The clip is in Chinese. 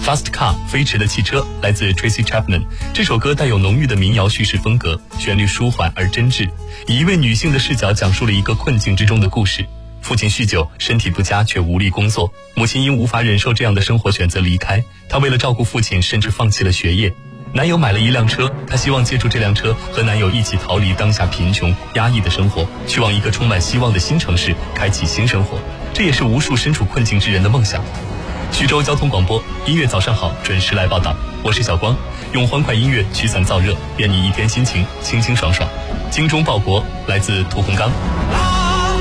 Fast Car 飞驰的汽车来自 Tracy Chapman。这首歌带有浓郁的民谣叙事风格，旋律舒缓而真挚，以一位女性的视角讲述了一个困境之中的故事。父亲酗酒，身体不佳却无力工作，母亲因无法忍受这样的生活选择离开。她为了照顾父亲，甚至放弃了学业。男友买了一辆车，她希望借助这辆车和男友一起逃离当下贫穷压抑的生活，去往一个充满希望的新城市，开启新生活。这也是无数身处困境之人的梦想。徐州交通广播音乐早上好，准时来报道，我是小光，用欢快音乐驱散燥热，愿你一天心情清清爽爽。精忠报国来自屠洪刚。